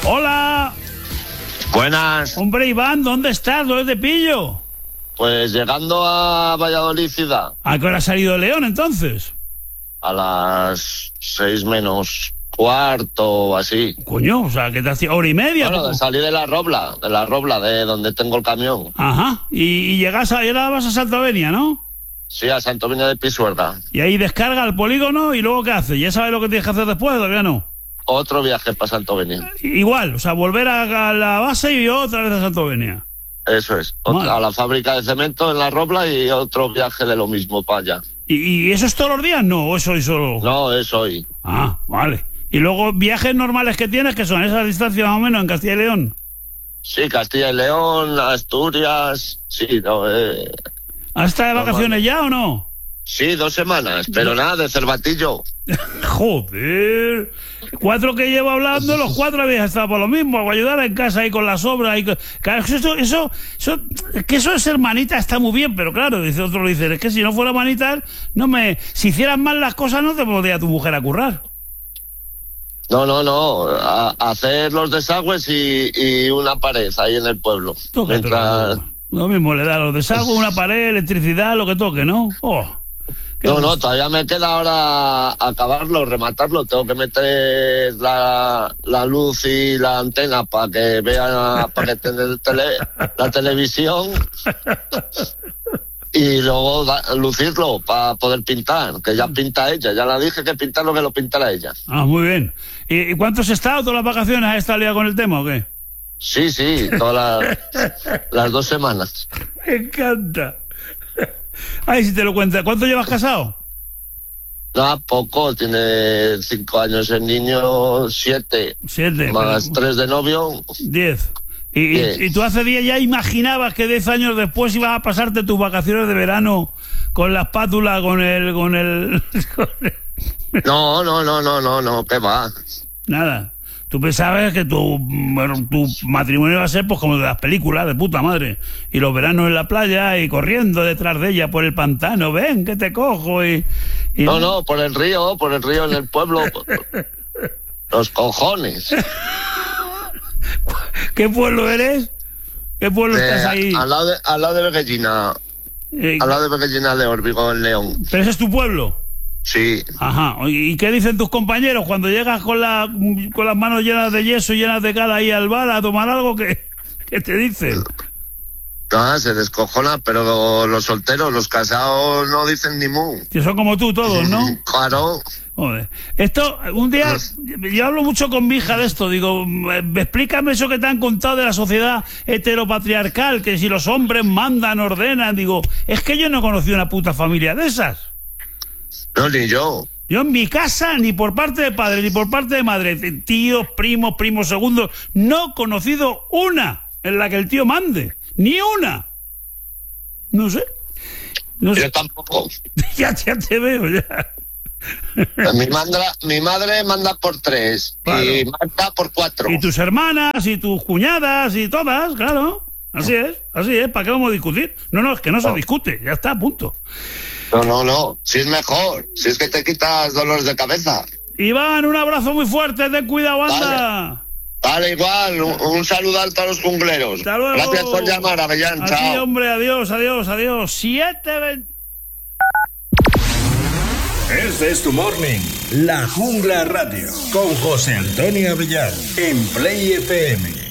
Hola. Buenas. Hombre, Iván, ¿dónde estás? ¿Dónde te pillo? Pues llegando a Valladolid ciudad. ¿A qué hora has salido de León, entonces? A las 6 menos cuarto o así. Coño, o sea, que te hacía hora y media. Bueno, de salir de la Robla, de donde tengo el camión. Ajá. Y llegas y ahora vas a Santovenia, ¿no? Sí, a Santovenia de Pisuerga. Y ahí descarga el polígono y luego ¿qué haces? ¿Ya sabes lo que tienes que hacer después? Todavía no. Otro viaje para Santovenia. Igual, o sea, volver a la base y otra vez a Santovenia. Eso es. Vale. A la fábrica de cemento en la Robla y otro viaje de lo mismo para allá. ¿Y eso es todos los días? No, ¿o eso hoy solo? No, es hoy. Ah, vale. Y luego viajes normales que tienes, que son esas distancias más o menos en Castilla y León. Sí, Castilla y León, Asturias, sí, no, ¿Has estado de vacaciones ya o no? sí, 2 semanas, pero nada, de cervatillo. Joder. 4 que llevo hablando, los 4 habéis estado por lo mismo, a ayudar en casa ahí con las obras. Claro, eso, es que eso de ser manita está muy bien, pero claro, dice otro, dice, es que si no fuera manita, si hicieras mal las cosas no te podría tu mujer a currar. No, hacer los desagües y una pared ahí en el pueblo. Mientras... Lo mismo le da los desagües, una pared, electricidad, lo que toque, ¿no? No, todavía me queda ahora acabarlo, rematarlo. Tengo que meter la luz y la antena para que vean, para que tenga la televisión y luego lucirlo para poder pintar, que ya pinta ella. Ya la dije que pintar lo que lo pintara ella. Ah, muy bien. ¿Y cuánto has estado todas las vacaciones? ¿Has estado liado con el tema o qué? Sí, todas las 2 semanas. Me encanta. Ay, si te lo cuenta. ¿Cuánto llevas casado? No, poco, tiene 5 años el niño, 7. 7. Más 3 de novio. 10. ¿Y tú hace 10 ya imaginabas que 10 años después ibas a pasarte tus vacaciones de verano con la espátula, con el... No, ¿qué va? Nada. Tú pensabas que tu matrimonio iba a ser pues como de las películas, de puta madre. Y los veranos en la playa y corriendo detrás de ella por el pantano. Ven, que te cojo y... No, por el río en el pueblo. Los cojones. ¿Qué pueblo eres? ¿Qué pueblo estás ahí? Al lado de Beguellina. Al lado de Beguellina de Órbigo, en León. ¿Pero ese es tu pueblo? Sí. Ajá. ¿Y qué dicen tus compañeros cuando llegas con las manos llenas de yeso y llenas de cal ahí al bar a tomar algo? ¿Qué te dicen? No, se descojona, pero los solteros, los casados no dicen ni mu. Que son como tú todos, ¿no? Claro. Joder. Esto, un día, yo hablo mucho con mi hija de esto, digo, explícame eso que te han contado de la sociedad heteropatriarcal, que si los hombres mandan, ordenan, digo, es que yo no conocí una puta familia de esas. No, ni yo. Yo en mi casa, ni por parte de padre, ni por parte de madre, tíos, primos segundos, no he conocido una en la que el tío mande. Ni una. No sé. Yo tampoco. ya te veo, ya. Mi madre manda por 3, claro. Y Marta por 4. Y tus hermanas, y tus cuñadas, y todas, claro. Así es. ¿Para qué vamos a discutir? No, es que no se discute, ya está, punto. No, si es mejor, si es que te quitas dolores de cabeza. Iván, un abrazo muy fuerte, ten cuidado, anda. Vale, igual, un saludo a todos los jungleros. Hasta luego. Gracias por llamar, Avellán, chao. Sí, hombre, adiós. 7:20. Este es tu morning, La Jungla Radio, con José Antonio Avellán, en Play FM.